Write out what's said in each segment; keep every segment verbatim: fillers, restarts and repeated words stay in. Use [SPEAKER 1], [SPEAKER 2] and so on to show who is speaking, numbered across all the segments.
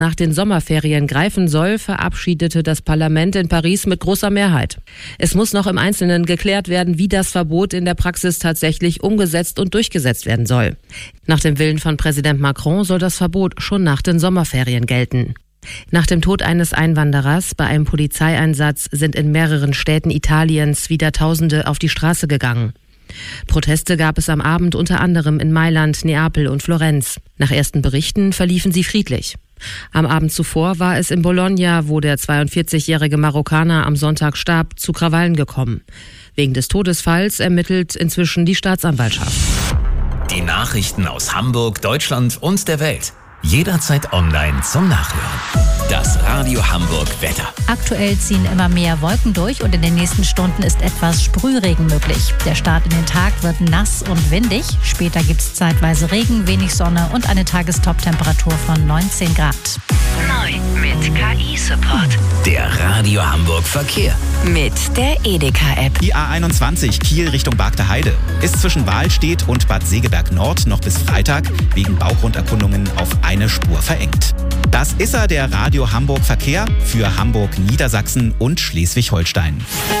[SPEAKER 1] nach den Sommerferien greifen soll, verabschiedete das Parlament in Paris mit großer Mehrheit. Es muss noch im Einzelnen geklärt werden, wie das Verbot in der Praxis tatsächlich umgesetzt und durchgesetzt werden soll. Nach dem Willen von Präsident Macron soll das Verbot schon nach den Sommerferien gelten. Nach dem Tod eines Einwanderers bei einem Polizeieinsatz sind in mehreren Städten Italiens wieder Tausende auf die Straße gegangen. Proteste gab es am Abend unter anderem in Mailand, Neapel und Florenz. Nach ersten Berichten verliefen sie friedlich. Am Abend zuvor war es in Bologna, wo der zweiundvierzigjährige Marokkaner am Sonntag starb, zu Krawallen gekommen. Wegen des Todesfalls ermittelt inzwischen die Staatsanwaltschaft.
[SPEAKER 2] Die Nachrichten aus Hamburg, Deutschland und der Welt. Jederzeit online zum Nachhören. Das Radio Hamburg Wetter.
[SPEAKER 3] Aktuell ziehen immer mehr Wolken durch und in den nächsten Stunden ist etwas Sprühregen möglich. Der Start in den Tag wird nass und windig. Später gibt es zeitweise Regen, wenig Sonne und eine Tagestop-Temperatur von neunzehn Grad.
[SPEAKER 4] Neu mit K I-Support.
[SPEAKER 2] Der Radio Hamburg Verkehr.
[SPEAKER 4] Mit der Edeka-App.
[SPEAKER 5] Die A einundzwanzig Kiel Richtung Bargter Heide ist zwischen Wahlstedt und Bad Segeberg Nord noch bis Freitag wegen Baugrunderkundungen auf eine Spur verengt. Das ist er, der Radio Hamburg Verkehr für Hamburg, Niedersachsen und Schleswig-Holstein.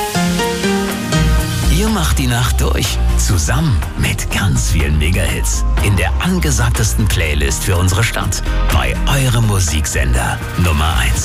[SPEAKER 2] Ihr macht die Nacht durch. Zusammen mit ganz vielen Mega-Hits. In der angesagtesten Playlist für unsere Stadt. Bei eurem Musiksender Nummer eins.